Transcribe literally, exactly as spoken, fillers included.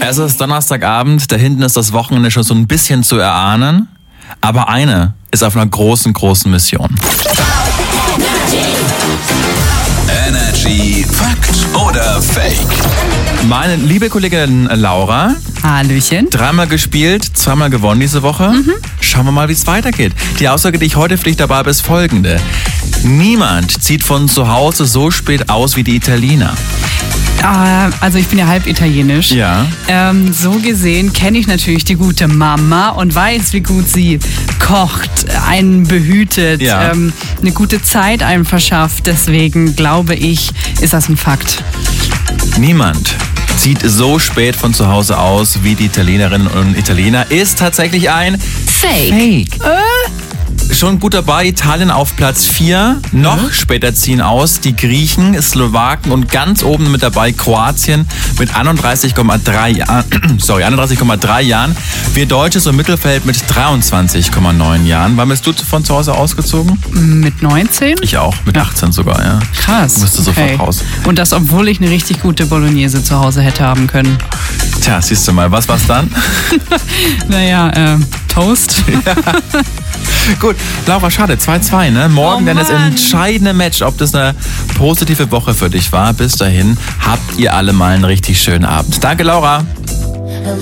Es ist Donnerstagabend, da hinten ist das Wochenende schon so ein bisschen zu erahnen. Aber eine ist auf einer großen, großen Mission. Energy Fakt oder Fake? Meine liebe Kollegin Laura. Hallöchen. Dreimal gespielt, zweimal gewonnen diese Woche. Mhm. Schauen wir mal, wie es weitergeht. Die Aussage, die ich heute für dich dabei habe, ist folgende. Niemand zieht von zu Hause so spät aus wie die Italiener. Ah, also ich bin ja halb italienisch. Ja. Ähm, so gesehen kenne ich natürlich die gute Mama und weiß, wie gut sie kocht, einen behütet, Ja. ähm, eine gute Zeit einem verschafft. Deswegen glaube ich, ist das ein Fakt. Niemand zieht so spät von zu Hause aus wie die Italienerinnen und Italiener. Ist tatsächlich ein Fake. Fake. Schon gut dabei, Italien auf Platz vier. Noch mhm. später ziehen aus die Griechen, Slowaken und ganz oben mit dabei Kroatien mit einunddreißig Komma drei Jahren. Sorry, einunddreißig Komma drei Jahren. Wir Deutsche so im Mittelfeld mit dreiundzwanzig Komma neun Jahren. Wann bist du von zu Hause ausgezogen? Mit neunzehn? Ich auch, mit achtzehn sogar, ja. Krass. Musste okay. sofort raus. Und das, obwohl ich eine richtig gute Bolognese zu Hause hätte haben können. Tja, siehst du mal, was war's dann? Naja, äh, Toast. Ja. Gut, Laura, schade, zwei zwei, ne? Morgen Oh dann das Mann. entscheidende Match, ob das eine positive Woche für dich war. Bis dahin habt ihr alle mal einen richtig schönen Abend. Danke, Laura.